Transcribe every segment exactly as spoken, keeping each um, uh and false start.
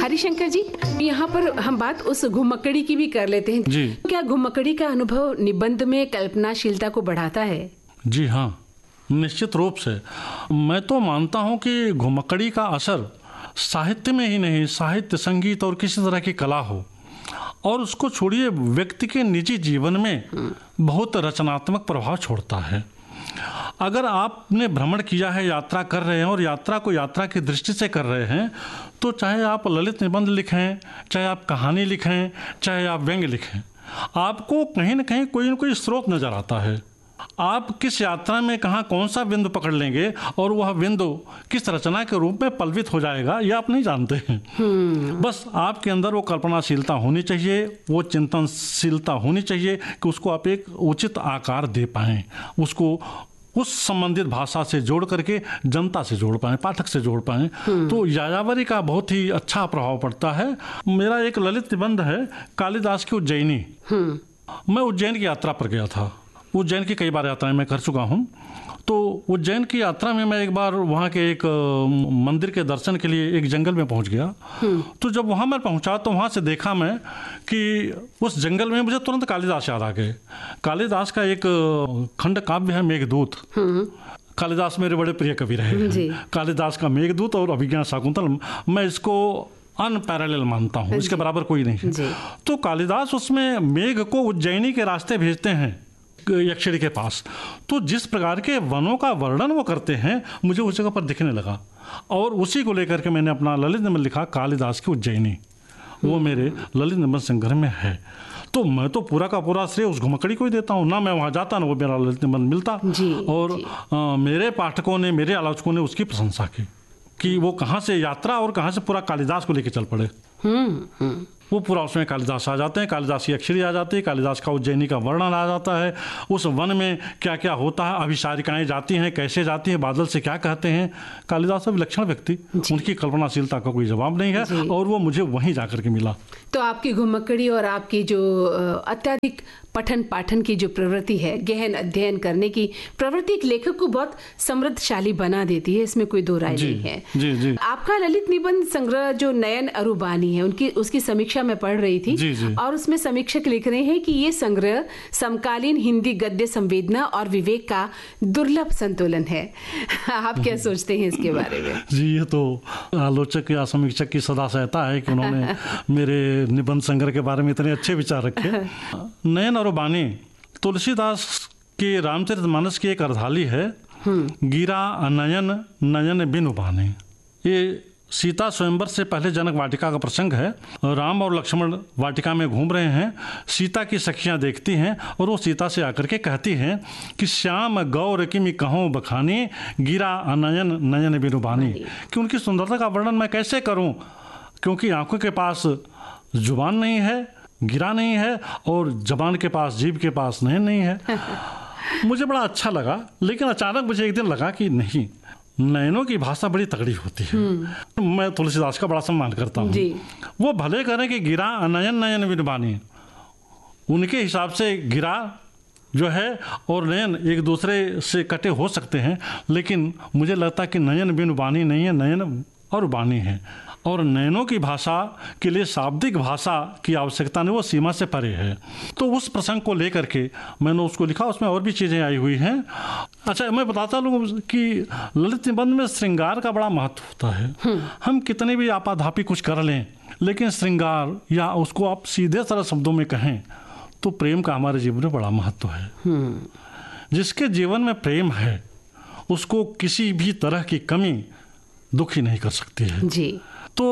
हरिशंकर जी, यहाँ पर हम बात उस घुमक्कड़ी की भी कर लेते हैं जी। क्या घुमक्कड़ी का अनुभव निबंध में कल्पनाशीलता को बढ़ाता है? जी हाँ, निश्चित रूप से। मैं तो मानता हूँ कि घुमक्कड़ी का असर साहित्य में ही नहीं, साहित्य, संगीत और किसी तरह की कला हो, और उसको छोड़िए व्यक्ति के निजी जीवन में बहुत रचनात्मक प्रभाव छोड़ता है। अगर आपने भ्रमण किया है, यात्रा कर रहे हैं और यात्रा को यात्रा की दृष्टि से कर रहे हैं, तो चाहे आप ललित निबंध लिखें, चाहे आप कहानी लिखें, चाहे आप व्यंग्य लिखें, आपको कहीं न कहीं कोई न कोई स्रोत नज़र आता है। आप किस यात्रा में कहाँ कौन सा बिंदु पकड़ लेंगे और वह बिंदु किस रचना के रूप में पल्वित हो जाएगा, ये आप नहीं जानते हैं। बस आपके अंदर वो कल्पनाशीलता होनी चाहिए, वो चिंतनशीलता होनी चाहिए कि उसको आप एक उचित आकार दे पाएँ, उसको उस संबंधित भाषा से जोड़ करके जनता से जोड़ पाएँ, पाठक से जोड़ पाएँ। तो यायावरी का बहुत ही अच्छा प्रभाव पड़ता है। मेरा एक ललित निबंध है कालिदास की उज्जैनी। मैं उज्जैन की यात्रा पर गया था। उज्जैन की कई बार यात्राएं मैं कर चुका हूँ। तो उज्जैन की यात्रा में मैं एक बार वहाँ के एक मंदिर के दर्शन के लिए एक जंगल में पहुँच गया। तो जब वहाँ मैं पहुँचा तो वहाँ से देखा मैं कि उस जंगल में मुझे तुरंत कालिदास याद आ गए। कालिदास का एक खंड काव्य है मेघदूत। कालिदास मेरे बड़े प्रिय कवि रहे हैं। कालिदास का मेघदूत और अभिज्ञान शाकुंतल, मैं इसको अनपैरेलल मानता हूँ, इसके बराबर कोई नहीं है। तो कालिदास उसमें मेघ को उज्जैनी के रास्ते भेजते हैं यक्षिणी के पास। तो जिस प्रकार के वनों का वर्णन वो करते हैं, मुझे उस जगह पर दिखने लगा, और उसी को लेकर के मैंने अपना ललित निबंध लिखा कालिदास की उज्जैनी। वो मेरे ललित निबंध संग्रह में है। तो मैं तो पूरा का पूरा श्रेय उस घुमक्कड़ी को ही देता हूँ। ना मैं वहाँ जाता, ना वो मेरा ललित निबंध मिलता। जी, और जी। आ, मेरे पाठकों ने, मेरे आलोचकों ने उसकी प्रशंसा की कि वो कहाँ से यात्रा और कहाँ से पूरा कालिदास को लेकर चल पड़े। हम्म वो पूरा उसमें कालिदास आ जाते हैं, कालिदास की अक्षरी आ जाती है, कालिदास का उज्जैनी का वर्णन आ जाता है, उस वन में क्या क्या होता है, अभिसारिकाएं जाती हैं, कैसे जाती हैं, बादल से क्या कहते हैं। कालिदास विलक्षण व्यक्ति, उनकी कल्पनाशीलता का कोई जवाब नहीं है, और वो मुझे वहीं जाकर के मिला। तो आपकी घुमक्कड़ी और आपकी जो अत्यधिक पठन पाठन की जो प्रवृत्ति है, गहन अध्ययन करने की प्रवृत्ति, एक लेखक को बहुत समृद्धशाली बना देती है, इसमें कोई दो राय नहीं है। जी, जी। आपका ललित निबंध संग्रह जो नयन अरुबानी है, उनकी उसकी समीक्षा मैं पढ़ रही थी। जी, जी। और उसमें समीक्षक लिख रहे हैं कि ये संग्रह समकालीन हिंदी गद्य संवेदना और विवेक का दुर्लभ संतुलन है। आप क्या सोचते हैं इसके बारे में? जी, ये तो आलोचक या समीक्षक की सदा सहता है कि उन्होंने मेरे निबंध संग्रह के बारे में इतने अच्छे विचार रखे। नयन अरुबानी तुलसीदास के रामचरितमानस की एक अर्धाली है। गिरा अनयन नयन बिनु बानी। ये सीता स्वयंवर से पहले जनक वाटिका का प्रसंग है। राम और लक्ष्मण वाटिका में घूम रहे हैं, सीता की सखियां देखती हैं और वो सीता से आकर के कहती हैं कि श्याम गौर किमि कहूँ बखानी, गिरा अनयन नयन बिनु बानी। कि उनकी सुंदरता का वर्णन मैं कैसे करूं, क्योंकि आंखों के पास जुबान नहीं है, गिरा नहीं है, और जबान के पास, जीभ के पास नयन नहीं है। मुझे बड़ा अच्छा लगा, लेकिन अचानक मुझे एक दिन लगा कि नहीं, नयनों की भाषा बड़ी तगड़ी होती है। मैं तुलसीदास का बड़ा सम्मान करता हूँ। वो भले करें कि गिरा अनयन नयन बिनु बानी, उनके हिसाब से गिरा जो है और नयन एक दूसरे से कटे हो सकते हैं, लेकिन मुझे लगता है कि नयन बिनु बानी नहीं है, नयन और बानी है। और नयनों की भाषा के लिए शाब्दिक भाषा की आवश्यकता नहीं, वो सीमा से परे है। तो उस प्रसंग को लेकर के मैंने उसको लिखा, उसमें और भी चीज़ें आई हुई हैं। अच्छा, मैं बताता हूँ कि ललित निबंध में श्रृंगार का बड़ा महत्व होता है। हम कितने भी आपाधापी कुछ कर लें, लेकिन श्रृंगार या उसको आप सीधे सरल शब्दों में कहें तो प्रेम का हमारे जीवन में बड़ा महत्व है। जिसके जीवन में प्रेम है उसको किसी भी तरह की कमी दुखी नहीं कर सकती है जी। तो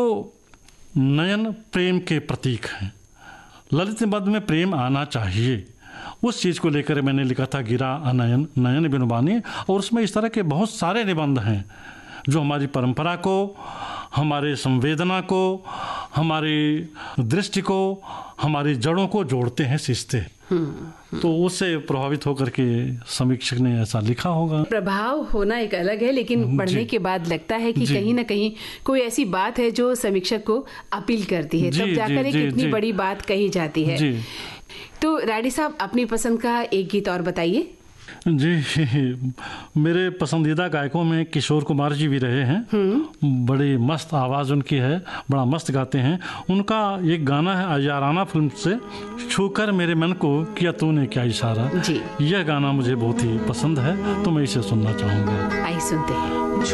नयन प्रेम के प्रतीक हैं। ललित निबंध में प्रेम आना चाहिए, उस चीज़ को लेकर मैंने लिखा था गिरा अनयन नयन बिनु बानी। और उसमें इस तरह के बहुत सारे निबंध हैं जो हमारी परंपरा को, हमारे संवेदना को, हमारी दृष्टि को, हमारी जड़ों को जोड़ते हैं, सींचते हैं। तो उससे प्रभावित होकर के समीक्षक ने ऐसा लिखा होगा। प्रभाव होना एक अलग है, लेकिन पढ़ने के बाद लगता है कि कहीं ना कहीं कोई ऐसी बात है जो समीक्षक को अपील करती है, तब जाकर एक इतनी बड़ी बात कही जाती है। तो राडी साहब, अपनी पसंद का एक गीत और बताइए। जी, मेरे पसंदीदा गायकों में किशोर कुमार जी भी रहे हैं। बड़ी मस्त आवाज़ उनकी है, बड़ा मस्त गाते हैं। उनका एक गाना है याराना फिल्म से, छूकर मेरे मन को किया तूने क्या इशारा जी। यह गाना मुझे बहुत ही पसंद है, तो मैं इसे सुनना चाहूँगा। आइए सुनते हैं।